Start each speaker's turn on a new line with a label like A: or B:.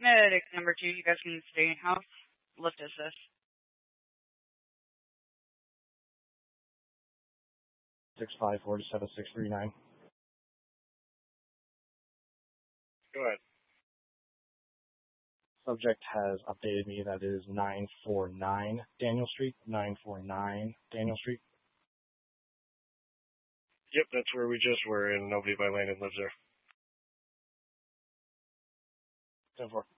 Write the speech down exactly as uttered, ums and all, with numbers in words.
A: Medic number two, you guys can stay in house. Lift assist.
B: Six five four seven six three nine.
C: Go ahead.
B: Subject has updated me that it is nine four nine Daniel Street. nine four nine Daniel Street.
C: Yep, that's where we just were, and nobody by Landon lives there.
B: ten four.